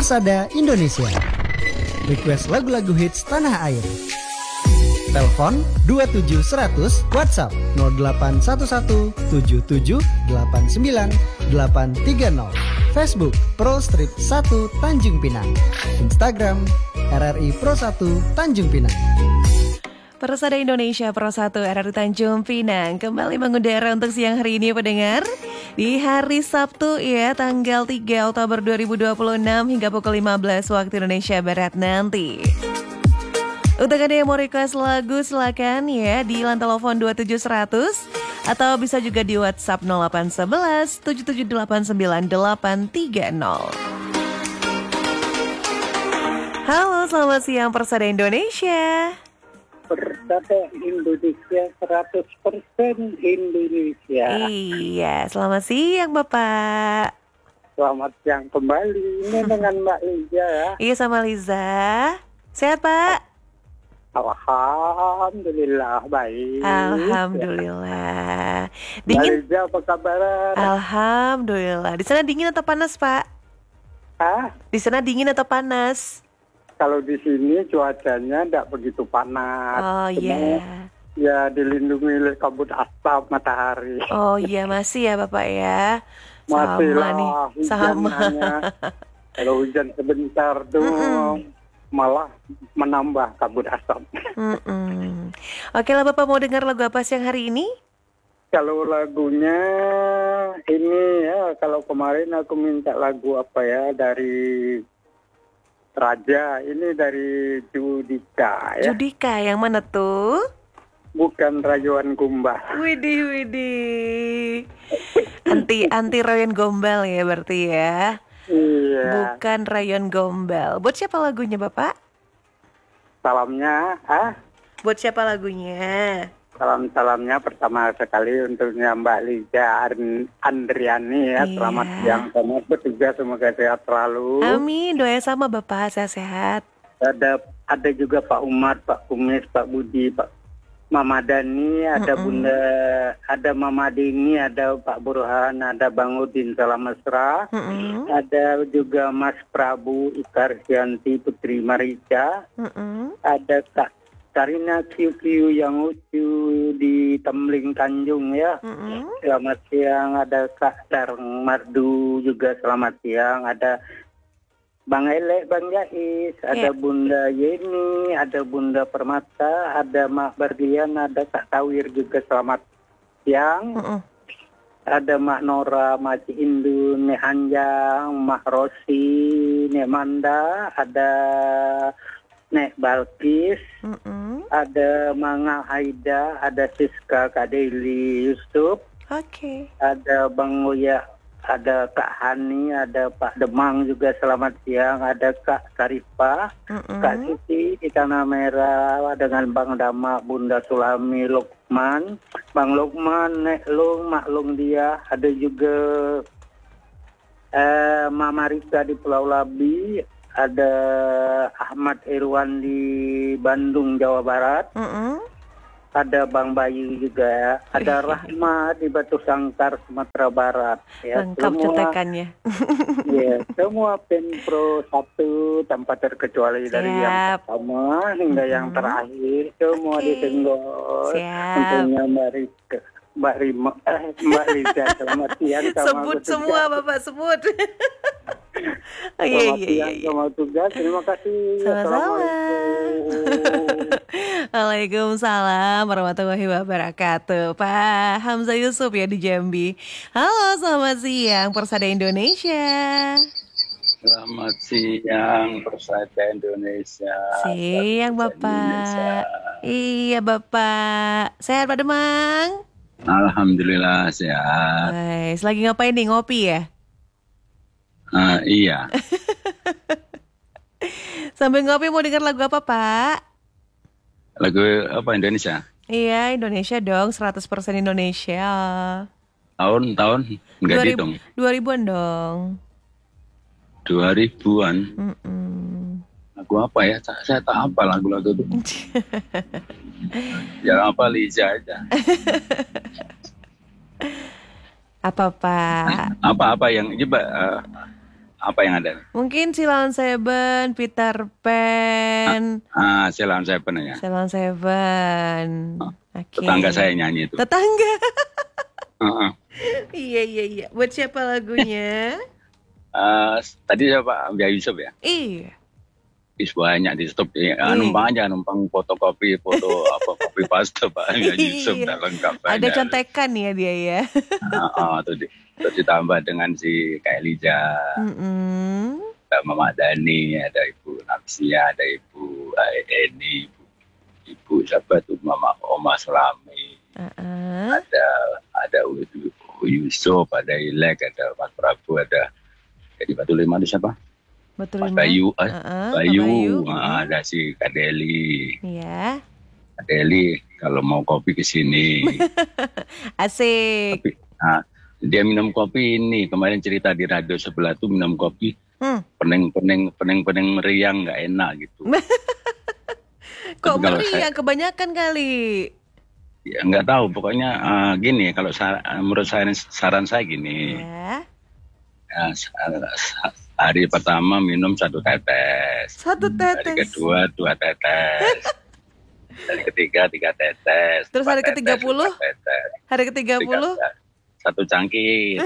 Persada Indonesia. Request lagu-lagu hits tanah air. Telepon 27100, WhatsApp 0811 77 89 830. Facebook Pro Strip 1 Tanjung Pinang. Instagram RRI Pro 1 Tanjung Pinang. Persada Indonesia Pro 1 RRI Tanjung Pinang kembali mengudara untuk siang hari ini pendengar. Di hari Sabtu ya, tanggal 3 Oktober 2026 hingga pukul 15 waktu Indonesia Barat nanti. Untuk Anda yang mau request lagu silakan ya di line telepon 27100 atau bisa juga di WhatsApp 0811 7789 830. Halo, selamat siang Persada Indonesia. Persada Indonesia 100% Indonesia. Iya, selamat siang Bapak. Selamat siang kembali. Ini dengan Mbak Liza ya. Iya, sama Liza. Sehat Pak? Alhamdulillah baik. Alhamdulillah. Mbak Dingin? Liza apa kabar? Alhamdulillah. Di sana dingin atau panas Pak? Hah? Di sana dingin atau panas? Kalau di sini cuacanya tidak begitu panas. Oh iya. Ya dilindungi oleh kabut asap matahari. Oh iya, masih ya Bapak ya. Masih Sama lah, nih. hujan Sama. hanya. Kalau hujan sebentar tuh malah menambah kabut asap. Oke lah Bapak, mau dengar lagu apa siang hari ini? Kalau lagunya ini ya, kalau kemarin aku minta lagu apa ya dari Raja, ini dari Judika ya. Judika yang mana tuh? Bukan Rayuan Gombal. Widih. Anti Rayon Gombal ya berarti ya. Iya. Bukan Rayon Gombal. Buat siapa lagunya Bapak? Salamnya, Buat siapa lagunya? salamnya pertama sekali untuk Mbak Liza Andriani ya. Iya. Selamat siang sama bertugas, semoga sehat selalu. Amin, doa sama Bapak, sehat-sehat. Ada juga Pak Umar, Pak Kumis, Pak Budi, Pak Mama Dani, ada Bunda, ada Mama Dini, ada Pak Burhan, ada Bang Udin Salam Mesra, ada juga Mas Prabu Ikarsianti Putri Marica, ada Kak Karina Kiu yang lucu di Temling Tanjung ya. Selamat siang. Ada Kak Dareng Mardu juga selamat siang. Ada Bang Elek, Bang Jais, ada Bunda Yeni, ada Bunda Permata, ada Mak Bardian, ada Kak Tawir juga selamat siang. Ada Mak Nora, Mak Indun, Nek Hanjang, Mak Rosi, Nek Manda, ada Nek Balkis, ada Manga Haida, ada Siska Kak Deli Yusuf, ada Bang Oya, ada Kak Hani, ada Pak Demang juga selamat siang, ada Kak Sarifa, Kak Siti di Tanah Merah, dengan Bang Dama, Bunda Sulami, Lukman, Bang Lukman, Nek Lung, Mak Lung dia, ada juga Mama Rika di Pulau Labi, ada Ahmad Irwan di Bandung, Jawa Barat, ada Bang Bayu juga, ada Rahmat di Batu Sangkar, Sumatera Barat. Ya, lengkap cetekannya. Ya, semua Penpro 1 tanpa terkecuali dari yang pertama hingga yang terakhir, semua disenggol. Tentunya Mbak Liza, selamat siang. Sebut semua Bapak, sebut. Selamat siang sama tugas, terima kasih. Sama-sama. Waalaikumsalam warahmatullahi wabarakatuh. Pak Hamzah Yusuf ya di Jambi. Halo, selamat siang Persada Indonesia. Selamat siang Persada Indonesia. Siang Bapak. Iya Bapak. Sehat Pak Demang? Alhamdulillah sehat. Guys, lagi ngapain nih, ngopi ya? Iya. Sambil ngopi mau dengar lagu apa Pak? Lagu apa Indonesia? Iya, Indonesia dong, 100% Indonesia. Tahun nggak dihitung. 2000-an dong. 2000-an. Lagu apa ya? Saya tak apa lagu-lagu itu. Ya apa Liza aja. Apa Pak? Apa yang coba Apa yang ada? Mungkin Silon Seven, Peter Pan. Ceylon Seven ya. Silon Seven. Oke. Tetangga saya nyanyi itu. Tetangga. Heeh. Iya. Buat siapa lagunya? Tadi siapa? Mbak Yusuf ya? Iya. Banyak di stop numpang fotokopi kopi paste Pak Mbak Yusuf tak lengkap banyak. Ada contekan ya dia ya. Terus ditambah dengan si Kak Elija, ada Mama Dani, ada Ibu Napsia, ada Ibu Eni, Ibu siapa tuh Mama Oma Selami, ada Yusuf, ada Ilek, ada Mas Prabu, ada jadi Batu Lima itu siapa? Mas Bayu, ada si Kak Deli. Iya. Kak Deli kalau mau kopi ke sini. Asik. Tapi, dia minum kopi ini kemarin cerita di radio sebelah tuh minum kopi pening meriang nggak enak gitu. Kok meriang kebanyakan kali? Ya nggak tahu pokoknya gini kalau menurut saran saya gini. Ya. Hari pertama minum 1 tetes. 1 tetes. Hari kedua 2 tetes. Hari ketiga 3 tetes. Terus hari ke-30? Hari ke-30? 1 cangkir.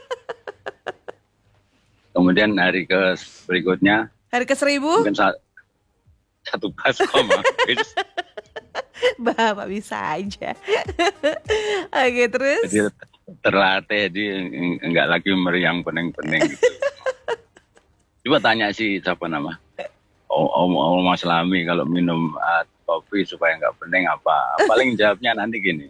Kemudian hari berikutnya. Hari ke-1000? Mungkin 1 baskom habis. Bapak bisa aja. Oke, terus? Jadi terlatih, jadi enggak lagi meriang pening-pening gitu. Coba tanya siapa nama? Om Mas Lami kalau minum kopi supaya enggak pening apa? Paling jawabnya nanti gini.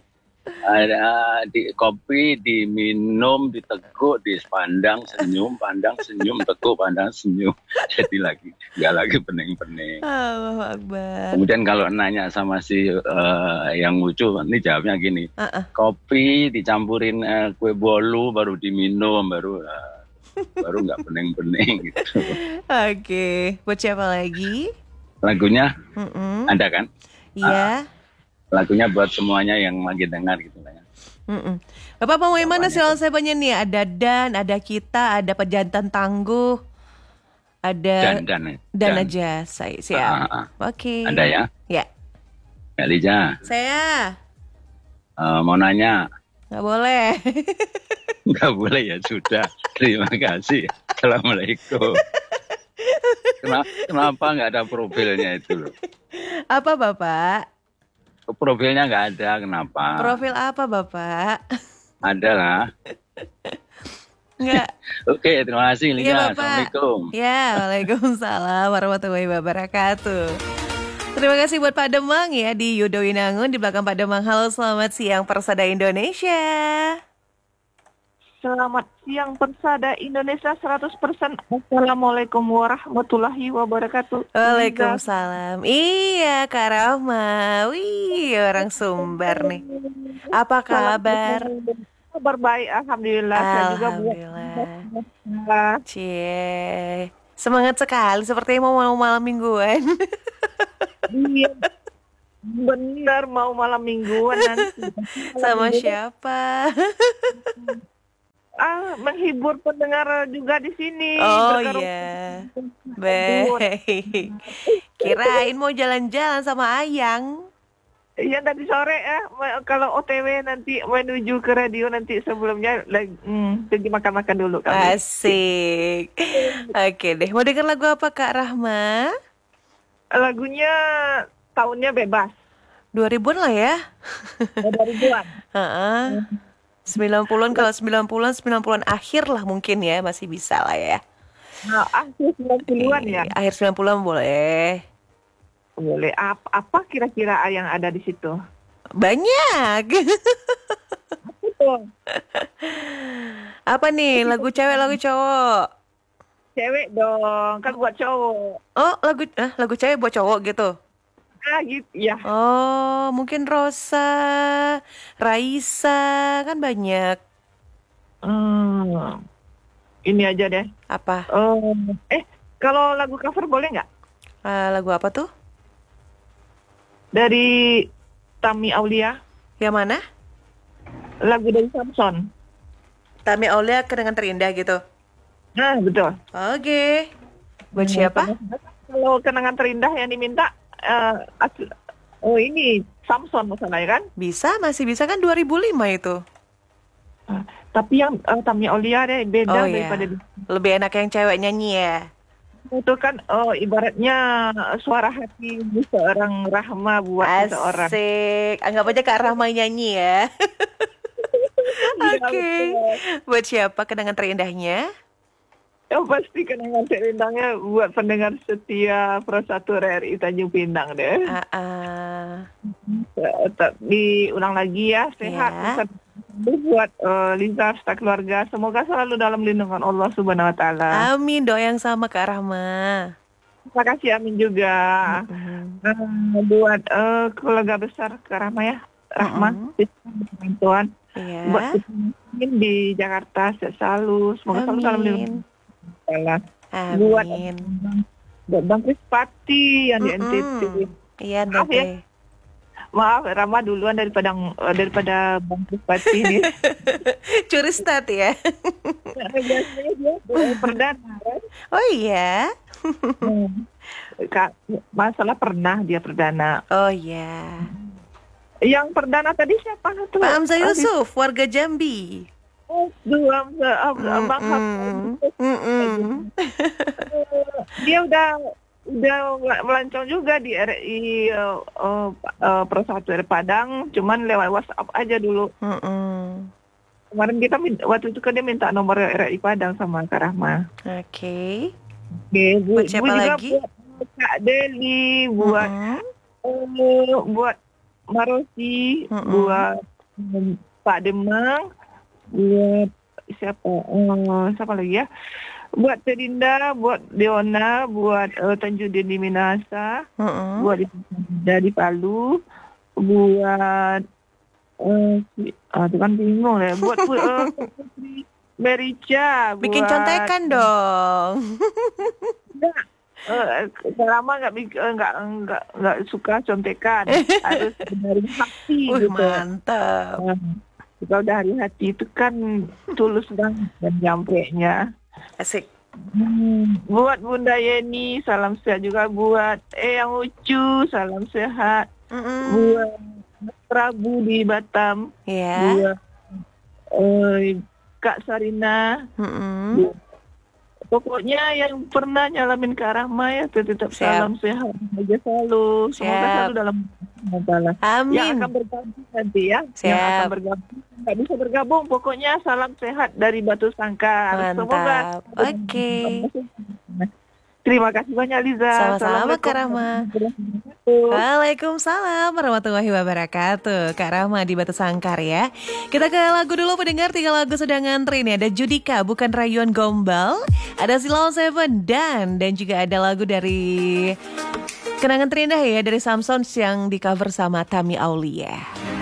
Kopi diminum, diteguk, dipandang, senyum, teguk, pandang, senyum. Jadi enggak lagi pening-pening. Allahu Akbar. Kemudian kalau nanya sama si yang lucu, ini jawabnya gini. Kopi dicampurin kue bolu baru diminum, baru nggak pening-pening gitu. Oke, buat siapa lagi? Lagunya ada kan? Iya. Lagunya buat semuanya yang lagi dengar gitu lah ya. Bapak mau yang mana Silon Seven-nya nih? Ada Dan, ada kita, ada Pejantan Tangguh, ada Dan aja. Siap. Oke. Ada ya? Ya. Kak Lija. Saya. Mau nanya. Nggak boleh. Nggak boleh ya sudah. Terima kasih. Assalamualaikum. Kenapa nggak ada profilnya itu loh? Apa Bapak? Profilnya nggak ada, kenapa? Profil apa Bapak? Ada lah. Nggak. Oke, terima kasih Lina. Ya, Bapak. Assalamualaikum. Ya, waalaikumsalam warahmatullahi wabarakatuh. Terima kasih buat Pak Demang ya di Yudo Winangun di belakang Pak Demang. Halo, selamat siang Persada Indonesia. Selamat siang Persada Indonesia 100%. Assalamualaikum warahmatullahi wabarakatuh. Waalaikumsalam. Iya Kak Rahma. Wih, orang Sumbar nih. Apa kabar? Kabar baik, alhamdulillah. Alhamdulillah. Cie, semangat sekali. Sepertinya mau malam mingguan. Iya, benar mau malam mingguan nanti. Sama siapa? Menghibur pendengar juga di sini. Oh iya, baik. Kirain mau jalan-jalan sama Ayang. Iya tadi sore ya, kalau OTW nanti menuju ke radio nanti sebelumnya pergi makan-makan dulu kami. Asik. Oke deh, mau dengar lagu apa Kak Rahma? Lagunya tahunnya bebas. 2000-an lah ya. 2000-an. 90-an, kalau 90-an akhir lah mungkin ya, masih bisa lah ya. Nah, akhir 90-an ya. Akhir 90-an boleh. Boleh. Apa kira-kira yang ada di situ? Banyak. Apa nih? Lagu cewek, lagu cowok? Cewek dong, kan buat cowok. Oh, lagu cewek buat cowok gitu? Gitu ya. Oh, mungkin Rosa, Raisa, kan banyak. Ini aja deh. Apa? Kalau lagu cover boleh nggak? Lagu apa tuh? Dari Tami Aulia. Yang mana? Lagu dari Samson. Tami Aulia Kenangan Terindah gitu. Nah, betul. Oke. Buat siapa? Kalau kenangan terindah yang diminta, ini Samson masalahnya kan? Bisa, masih bisa kan 2005 itu. Tapi yang Tamia Aulia deh beda daripada lebih enak yang cewek nyanyi ya. itu kan ibaratnya suara hati seorang Rahma buat seseorang. Asik. Anggap aja Kak Rahma nyanyi ya. Oke. Buat siapa kenangan terindahnya? Yang pasti kenangan terindahnya buat pendengar setia Pro 1 RRI Tanjung Pinang deh. Diulang lagi ya, sehat. Buat Liza serta keluarga, semoga selalu dalam lindungan Allah Subhanahu Wa Taala. Amin, doa yang sama Kak Rahma. Terima kasih, amin juga. Buat keluarga besar Kak Rahma ya, Rahma, bantuan. Buat di Jakarta selalu, semoga selalu dalam lindungan Allah. Amin. Buat Bang Krispati yang di NTT. Iya, nanti. Maaf, Rama duluan daripada Bang Krispati ini. Curi stat ya. Biasanya dia perdana kan? Oh iya. Masalah pernah dia perdana. Oh iya. Yang perdana tadi siapa? Pak Hamzah Yusuf, warga Jambi. Bang dia udah melancong juga di RI Pro 1 RRI Padang, cuman lewat WhatsApp aja dulu. Kemarin kita waktu itu kan dia minta nomor RI Padang sama Kak Rahma. Oke. Buat siapa lagi? Buat Kak Deli, buat Marosi, buat Pak Demang, buat siapa lagi ya? Buat Terinda, buat Deona, buat Tanjudin di Minasa, buat di Palu, buat itu kan bingung ya, buat Merica, bikin contekan dong. Lama nggak suka contekan, harus dari hati gitu. Mantap. Kalau dari hati itu kan tulus dan nyampenya. Asik. Buat Bunda Yeni, salam sehat juga. Buat yang lucu, salam sehat. Buat Prabu di Batam. Buat Kak Sarina. Pokoknya yang pernah nyalamin Kak Rahma ya, tetap salam sehat aja selalu. Semoga selalu dalam masalah. Amin. Yang akan bergabung nanti ya. Yang akan bergabung. Nggak bisa bergabung, pokoknya salam sehat dari Batu Sangkar. Mantap. Semoga. Oke. Terima kasih banyak Liza. Sama-sama Kak Rahma. Waalaikumsalam warahmatullahi wabarakatuh. Kak Rahma di Batu Sangkar ya. Kita ke lagu dulu pendengar, 3 lagu sedang ngantri nih. Ada Judika bukan rayuan gombal, ada Silao Seven dan juga ada lagu dari kenangan terindah ya dari Samson yang di cover sama Tamia Aulia.